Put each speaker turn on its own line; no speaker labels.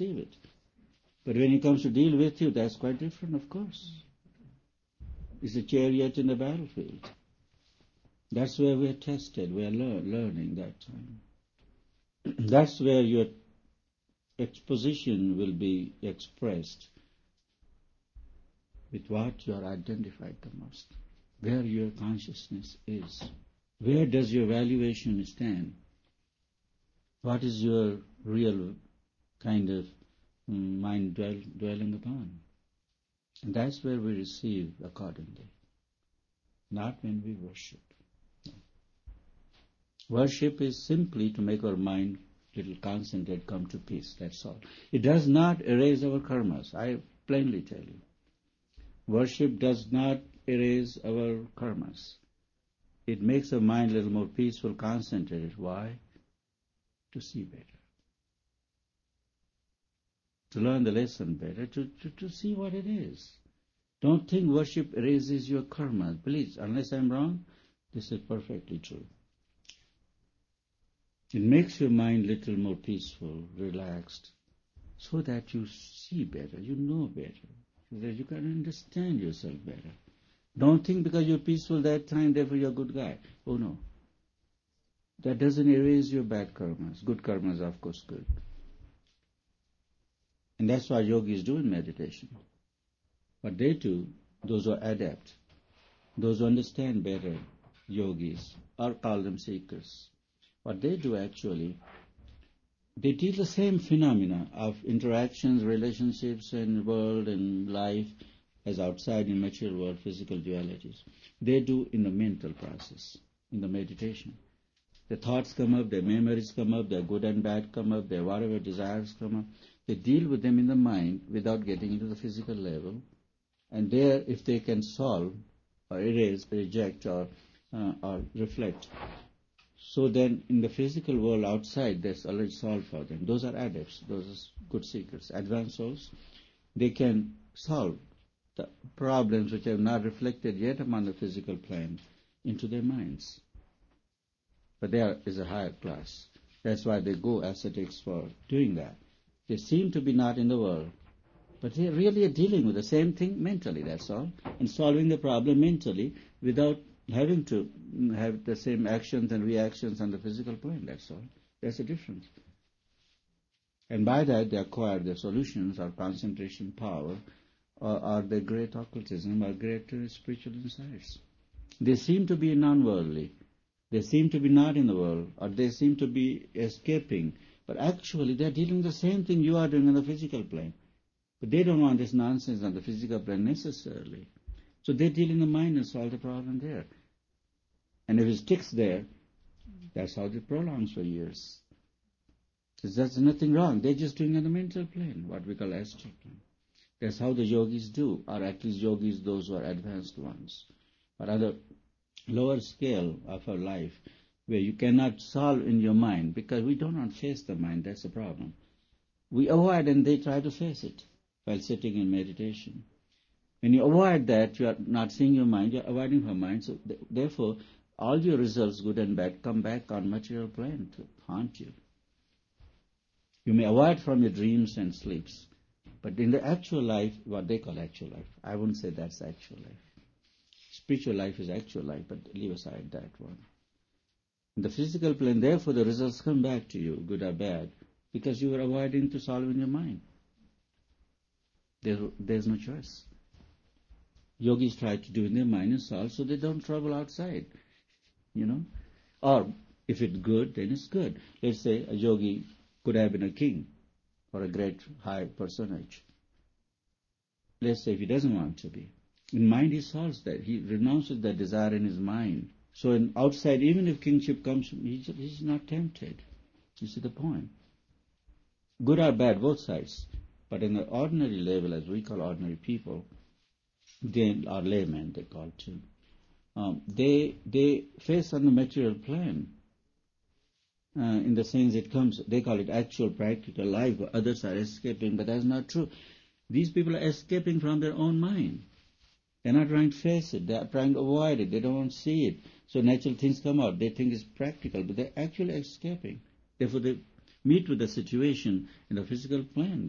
receive it. But when it comes to deal with you, that's quite different, of course. It's a chariot in the battlefield. That's where we're tested, we're learning that time. That's where your exposition will be expressed with what you are identified the most, where your consciousness is. Where does your valuation stand? What is your real kind of mind dwelling upon? And that's where we receive accordingly, not when we worship. No. Worship is simply to make our mind little concentrate, come to peace, that's all. It does not erase our karmas, I plainly tell you. Worship does not erase our karmas. It makes our mind a little more peaceful, concentrated. Why? To see better. To learn the lesson better, to see what it is. Don't think worship erases your karma. Please, unless I'm wrong, this is perfectly true. It makes your mind a little more peaceful, relaxed, so that you see better, you know better, so that you can understand yourself better. Don't think because you're peaceful that time, therefore you're a good guy. Oh no. That doesn't erase your bad karmas. Good karmas are of course good. And that's what yogis do in meditation. What they do, those who are adept, those who understand better, yogis, or call them seekers, what they do actually, they deal the same phenomena of interactions, relationships, and world and life as outside in material world, physical dualities. They do in the mental process, in the meditation. The thoughts come up, their memories come up, their good and bad come up, their whatever desires come up. They deal with them in the mind without getting into the physical level. And there, if they can solve or erase, reject or reflect, so then in the physical world outside, there's already solved for them. Those are adepts, those are good seekers, advanced souls. They can solve the problems which have not reflected yet upon the physical plane into their minds. But there is a higher class. That's why they go ascetics for doing that. They seem to be not in the world, but they really are dealing with the same thing mentally, that's all, and solving the problem mentally without having to have the same actions and reactions on the physical plane, that's all. There's a difference. And by that they acquire their solutions or concentration power or their great occultism or great spiritual insights. They seem to be non-worldly. They seem to be not in the world, or they seem to be escaping. But actually they're dealing with the same thing you are doing on the physical plane. But they don't want this nonsense on the physical plane necessarily. So they deal in the mind and solve the problem there. And if it sticks there, that's how it prolongs for years. There's nothing wrong. They're just doing on the mental plane, what we call astral plane. That's how the yogis do, or at least yogis, those who are advanced ones. But on the lower scale of our life, where you cannot solve in your mind, because we do not face the mind, that's the problem. We avoid and they try to face it while sitting in meditation. When you avoid that, you are not seeing your mind, you are avoiding her mind, so therefore all your results, good and bad, come back on material plane to haunt you. You may avoid from your dreams and sleeps, but in the actual life, what they call actual life, I wouldn't say that's actual life. Spiritual life is actual life, but leave aside that one. In the physical plane, therefore, the results come back to you, good or bad, because you were avoiding to solve in your mind. There's no choice. Yogis try to do in their mind and solve so they don't trouble outside, Or if it's good, then it's good. Let's say a yogi could have been a king or a great high personage. Let's say if he doesn't want to be. In mind he solves that. He renounces that desire in his mind. So in outside, even if kingship comes, he's not tempted. You see the point? Good or bad, both sides. But in the ordinary level, as we call ordinary people, they are laymen, they call too. They face on the material plane. In the sense it comes, they call it actual practical life, others are escaping, but that's not true. These people are escaping from their own mind. They're not trying to face it, they're trying to avoid it, they don't want to see it. So natural things come out, they think it's practical, but they're actually escaping. Therefore they meet with the situation in the physical plane.